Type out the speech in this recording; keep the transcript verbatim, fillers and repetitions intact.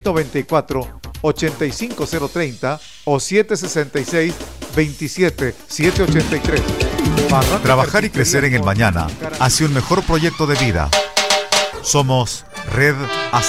veinticuatro, ochenta y cinco cero treinta o siete sesenta y seis, veintisiete, setecientos ochenta y tres. Trabajar y crecer en el mañana hacia un mejor proyecto de vida. Somos Red A C.